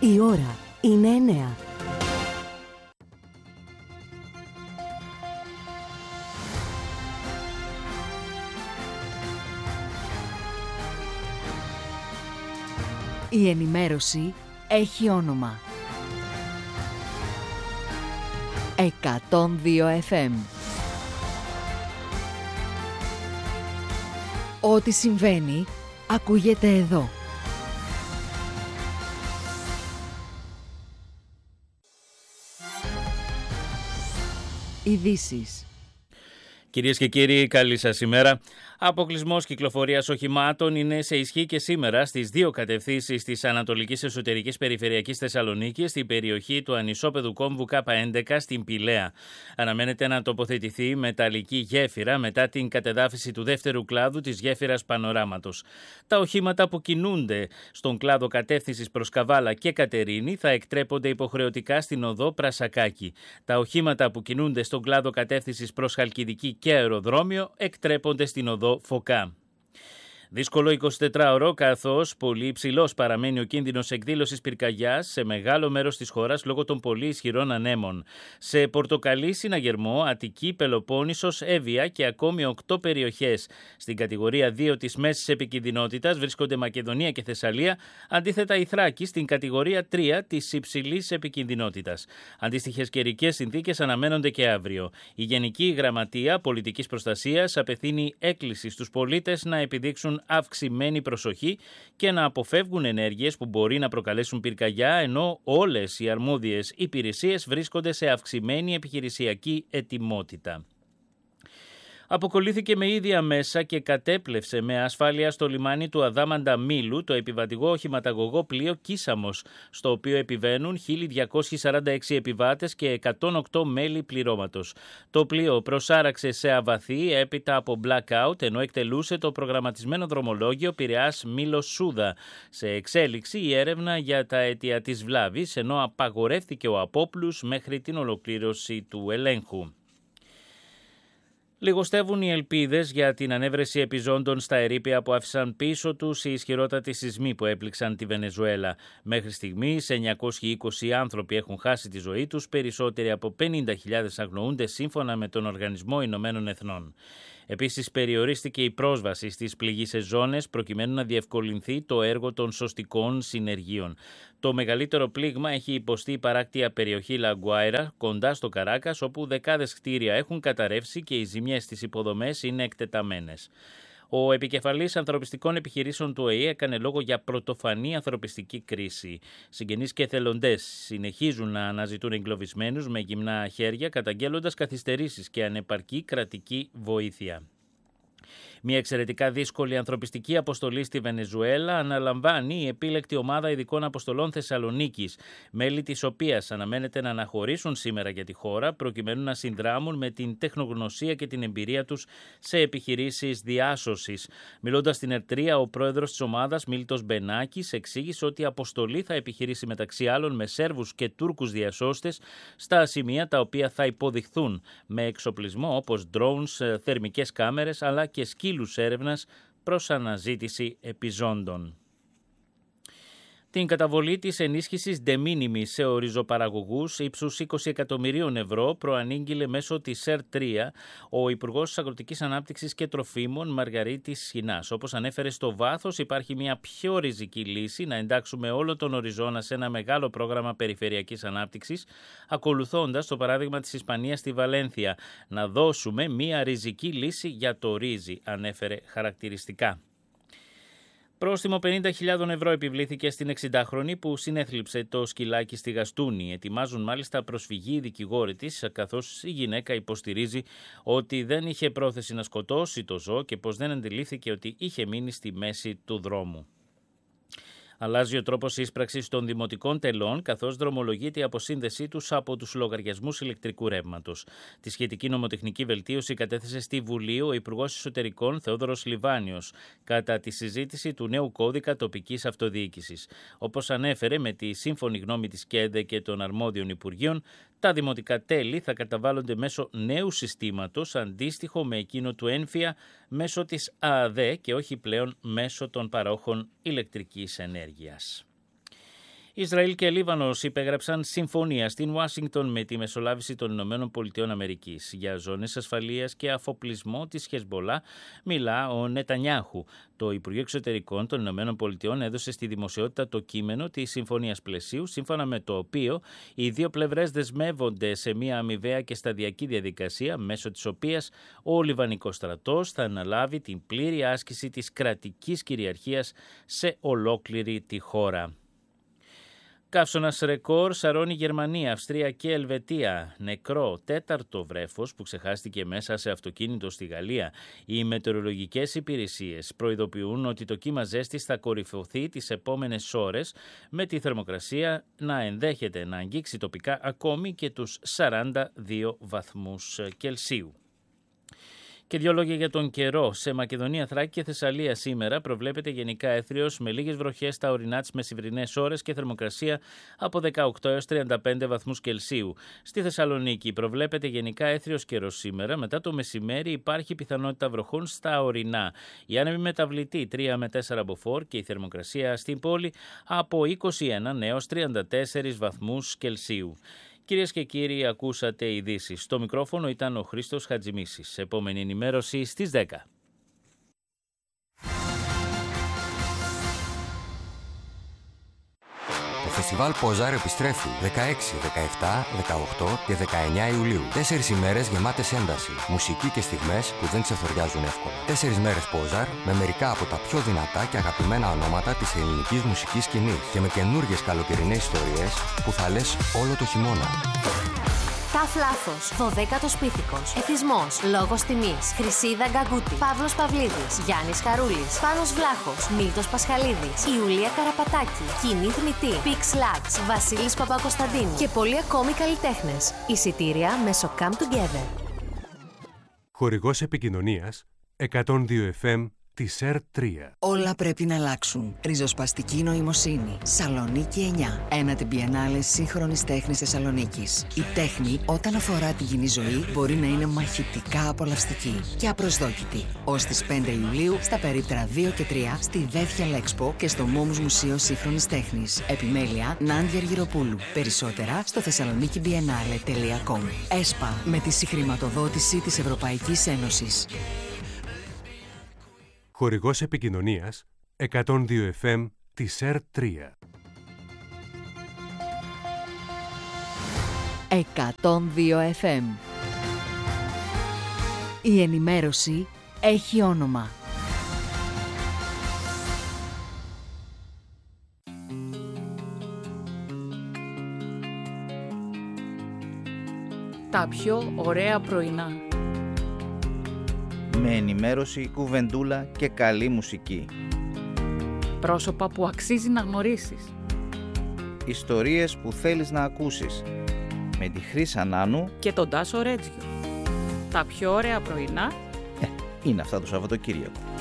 Η ώρα είναι 9. Η ενημέρωση έχει όνομα. 102 FM. Ό,τι συμβαίνει, ακούγεται εδώ. Ειδήσεις. Κυρίες και κύριοι, καλή σας ημέρα. Αποκλεισμός κυκλοφορίας οχημάτων είναι σε ισχύ και σήμερα στις δύο κατευθύνσεις της Ανατολικής Εσωτερικής Περιφερειακής Θεσσαλονίκης, στην περιοχή του ανισόπεδου κόμβου K11 στην Πηλαία. Αναμένεται να τοποθετηθεί μεταλλική γέφυρα μετά την κατεδάφιση του δεύτερου κλάδου της γέφυρας Πανοράματος. Τα οχήματα που κινούνται στον κλάδο κατεύθυνσης προς Καβάλα και Κατερίνη θα εκτρέπονται υποχρεωτικά στην οδό Πρασακάκη. Τα οχήματα που κινούνται στον κλάδο κατεύθυνσης προς Χαλκιδική και αεροδρόμιο εκτρέπονται στην οδό Φωκά. Δύσκολο 24ωρο, καθώς πολύ υψηλός παραμένει ο κίνδυνος εκδήλωσης πυρκαγιάς σε μεγάλο μέρος της χώρας λόγω των πολύ ισχυρών ανέμων. Σε Πορτοκαλί, Συναγερμό, Αττική, Πελοπόννησος, Εύβοια και ακόμη 8 περιοχές στην κατηγορία 2 της μέσης επικινδυνότητας βρίσκονται Μακεδονία και Θεσσαλία, αντίθετα η Θράκη στην κατηγορία 3 της υψηλής επικινδυνότητας. Αντίστοιχες καιρικές συνθήκες αναμένονται και αύριο. Η Γενική Γραμματεία Πολιτικής Προστασίας απευθύνει έκκληση στους πολίτες να επιδείξουν αυξημένη προσοχή και να αποφεύγουν ενέργειες που μπορεί να προκαλέσουν πυρκαγιά, ενώ όλες οι αρμόδιες υπηρεσίες βρίσκονται σε αυξημένη επιχειρησιακή ετοιμότητα. Αποκολλήθηκε με ίδια μέσα και κατέπλευσε με ασφάλεια στο λιμάνι του Αδάμαντα Μήλου το επιβατηγό οχηματαγωγό πλοίο Κίσαμος, στο οποίο επιβαίνουν 1.246 επιβάτες και 108 μέλη πληρώματος. Το πλοίο προσάραξε σε αβαθή έπειτα από blackout, ενώ εκτελούσε το προγραμματισμένο δρομολόγιο Πειραιάς Μήλος Σούδα. Σε εξέλιξη η έρευνα για τα αίτια της βλάβης, ενώ απαγορεύτηκε ο απόπλους μέχρι την ολοκλήρωση του ελέγχου. Λιγοστεύουν οι ελπίδες για την ανέβρεση επιζώντων στα ερείπια που άφησαν πίσω τους οι ισχυρότατοι σεισμοί που έπληξαν τη Βενεζουέλα. Μέχρι στιγμής 920 άνθρωποι έχουν χάσει τη ζωή τους, περισσότεροι από 50.000 αγνοούνται σύμφωνα με τον Οργανισμό Ηνωμένων Εθνών. Επίσης, περιορίστηκε η πρόσβαση στις πληγείσες ζώνες προκειμένου να διευκολυνθεί το έργο των σωστικών συνεργείων. Το μεγαλύτερο πλήγμα έχει υποστεί η παράκτια περιοχή Λαγκουάιρα, κοντά στο Καράκας, όπου δεκάδες κτίρια έχουν καταρρεύσει και οι ζημιές στις υποδομές είναι εκτεταμένες. Ο επικεφαλής ανθρωπιστικών επιχειρήσεων του ΟΗΕ έκανε λόγο για πρωτοφανή ανθρωπιστική κρίση. Συγγενείς και εθελοντές συνεχίζουν να αναζητούν εγκλωβισμένους με γυμνά χέρια, καταγγέλλοντας καθυστερήσεις και ανεπαρκή κρατική βοήθεια. Μια εξαιρετικά δύσκολη ανθρωπιστική αποστολή στη Βενεζουέλα αναλαμβάνει η επίλεκτη ομάδα ειδικών αποστολών Θεσσαλονίκης, μέλη της οποίας αναμένεται να αναχωρήσουν σήμερα για τη χώρα, προκειμένου να συνδράμουν με την τεχνογνωσία και την εμπειρία τους σε επιχειρήσεις διάσωσης. Μιλώντας στην Ερτρία, ο πρόεδρος της ομάδας, Μίλτος Μπενάκης, εξήγησε ότι η αποστολή θα επιχειρήσει μεταξύ άλλων με Σέρβους και Τούρκους διασώστες στα σημεία τα οποία θα υποδειχθούν με εξοπλισμό όπως drones, θερμικές κάμερες αλλά και σκύλους έρευνας προς αναζήτηση επιζώντων. Την καταβολή της ενίσχυσης de minimis σε οριζοπαραγωγούς ύψους 20 εκατομμυρίων ευρώ προανήγγειλε μέσω της ΣΕΡ3 ο Υπουργός Αγροτικής Ανάπτυξης και Τροφίμων Μαργαρίτης Σχοινάς. Όπως ανέφερε, στο βάθος υπάρχει μια πιο ριζική λύση να εντάξουμε όλο τον οριζόνα σε ένα μεγάλο πρόγραμμα περιφερειακής ανάπτυξης, ακολουθώντας το παράδειγμα της Ισπανίας στη Βαλένθια. Να δώσουμε μια ριζική λύση για το ρύζι, ανέφερε χαρακτηριστικά. Πρόστιμο 50.000 ευρώ επιβλήθηκε στην 60χρονη που συνέθλιψε το σκυλάκι στη Γαστούνη. Ετοιμάζουν μάλιστα προσφυγή οι δικηγόροι της, καθώς η γυναίκα υποστηρίζει ότι δεν είχε πρόθεση να σκοτώσει το ζώο και πως δεν αντιλήφθηκε ότι είχε μείνει στη μέση του δρόμου. Αλλάζει ο τρόπος ίσπραξης των δημοτικών τελών, καθώς δρομολογείται η αποσύνδεσή τους από τους λογαριασμούς ηλεκτρικού ρεύματος. Τη σχετική νομοτεχνική βελτίωση κατέθεσε στη Βουλή ο Υπουργός Εσωτερικών Θεόδωρος Λιβάνιος κατά τη συζήτηση του νέου κώδικα τοπικής αυτοδιοίκησης. Όπως ανέφερε, με τη σύμφωνη γνώμη της ΚΕΔΕ και των αρμόδιων Υπουργείων, τα δημοτικά τέλη θα καταβάλλονται μέσω νέου συστήματος, αντίστοιχο με εκείνο του ΕΝΦΙΑ, μέσω της ΑΑΔΕ και όχι πλέον μέσω των παρόχων ηλεκτρικής ενέργειας. Ισραήλ και Λίβανος υπέγραψαν συμφωνία στην Ουάσιγκτον με τη μεσολάβηση των ΗΠΑ για ζώνες ασφαλείας και αφοπλισμό της Χεσμπολά, μιλά ο Νετανιάχου. Το Υπουργείο Εξωτερικών των ΗΠΑ έδωσε στη δημοσιότητα το κείμενο της Συμφωνίας Πλαισίου, σύμφωνα με το οποίο οι δύο πλευρές δεσμεύονται σε μια αμοιβαία και σταδιακή διαδικασία, μέσω της οποίας ο Λιβανικός στρατός θα αναλάβει την πλήρη άσκηση της κρατικής κυριαρχίας σε ολόκληρη τη χώρα. Καύσωνας ρεκόρ σαρώνει Γερμανία, Αυστρία και Ελβετία. Νεκρό τέταρτο βρέφος που ξεχάστηκε μέσα σε αυτοκίνητο στη Γαλλία. Οι μετεωρολογικές υπηρεσίες προειδοποιούν ότι το κύμα ζέστης θα κορυφωθεί τις επόμενες ώρες, με τη θερμοκρασία να ενδέχεται να αγγίξει τοπικά ακόμη και τους 42 βαθμούς Κελσίου. Και δύο λόγια για τον καιρό. Σε Μακεδονία, Θράκη και Θεσσαλία σήμερα προβλέπεται γενικά έθριος με λίγες βροχές στα ορεινά τις μεσημβρινές ώρες και θερμοκρασία από 18 έως 35 βαθμούς Κελσίου. Στη Θεσσαλονίκη προβλέπεται γενικά έθριος καιρός σήμερα. Μετά το μεσημέρι υπάρχει πιθανότητα βροχών στα ορεινά. Η άνεμη μεταβλητή 3 με 4 μποφόρ και η θερμοκρασία στην πόλη από 21 έως 34 βαθμούς Κελσίου. Κυρίες και κύριοι, ακούσατε ειδήσεις. Στο μικρόφωνο ήταν ο Χρήστος Χατζημίσης. Επόμενη ενημέρωση στις 10. Το φεστιβάλ Ποζάρ επιστρέφει 16, 17, 18 και 19 Ιουλίου. 4 ημέρες γεμάτες ένταση, μουσική και στιγμές που δεν ξεθοριάζουν εύκολα. 4 μέρες Ποζάρ με μερικά από τα πιο δυνατά και αγαπημένα ονόματα της ελληνικής μουσικής σκηνής και με καινούργιες καλοκαιρινές ιστορίες που θα λες όλο το χειμώνα. Ταφ Λάθος, 12ος Πίθηκος, Εθισμός, Λόγος Τιμής, Χρυσίδα Γκαγκούτη, Παύλος Παυλίδης, Γιάννης Χαρούλης, Πάνος Βλάχος, Μίλτος Πασχαλίδης, Ιουλία Καραπατάκη, Κοινή Θνητή, Πίξ Λάξ, Βασίλης Παπακοσταντίνου και πολλοί ακόμη καλλιτέχνες. Εισιτήρια μέσω Come Together. Χορηγός επικοινωνίας 102 FM της ΕΡΤ3. Όλα πρέπει να αλλάξουν. Ριζοσπαστική νοημοσύνη. Σαλονίκη 9. Ένατη Biennale σύγχρονης τέχνης Θεσσαλονίκης. Η τέχνη, όταν αφορά τη κοινή ζωή, μπορεί να είναι μαχητικά απολαυστική και απροσδόκητη. Ως τις 5 Ιουλίου, στα περίπτερα 2 και 3, στη Δεύθια Λέξπο και στο Μόμους Μουσείο Σύγχρονης Τέχνης. Επιμέλεια Νάντια Αργυροπούλου. Περισσότερα στο thessalonikibiennale.com. ΕΣΠΑ, με τη συγχρηματοδότηση της Ευρωπαϊκής Ένωσης. Χορηγός επικοινωνίας 102 FM της ΕΡΤ3. 102 FM. Η ενημέρωση έχει όνομα. Τα πιο ωραία πρωινά. Με ενημέρωση, κουβεντούλα και καλή μουσική. Πρόσωπα που αξίζει να γνωρίσεις. Ιστορίες που θέλεις να ακούσεις. Με τη Χρύσα Νάνου Και τον Τάσο Ρέτζιο. Τα πιο ωραία πρωινά είναι αυτά το Σαββατοκύριακο.